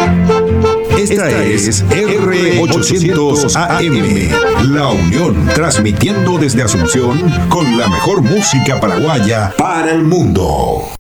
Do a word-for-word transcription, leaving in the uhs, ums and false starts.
Esta es R ochocientos A M, La Unión, transmitiendo desde Asunción con la mejor música paraguaya para el mundo.